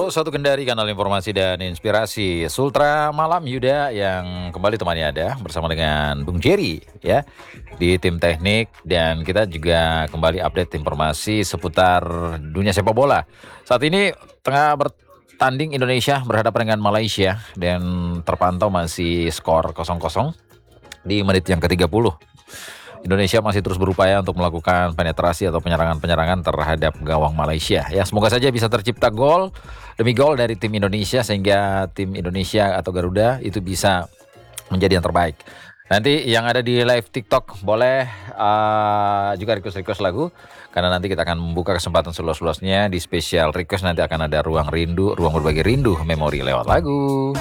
Pro Satu Kendari, kanal informasi dan inspirasi. Sultra Malam Yuda yang kembali temani ada bersama dengan Bung Jerry ya di tim teknik, dan kita juga kembali update informasi seputar dunia sepak bola. Saat ini tengah bertanding Indonesia berhadapan dengan Malaysia dan terpantau masih skor 0-0 di menit yang ke-30. Indonesia masih terus berupaya untuk melakukan penetrasi atau penyerangan-penyerangan terhadap gawang Malaysia. Ya, semoga saja bisa tercipta gol demi gol dari tim Indonesia sehingga tim Indonesia atau Garuda itu bisa menjadi yang terbaik. Nanti yang ada di live TikTok boleh juga request lagu, karena nanti kita akan membuka kesempatan seluas-luasnya di spesial request. Nanti akan ada ruang rindu, ruang berbagi rindu memori lewat lagu.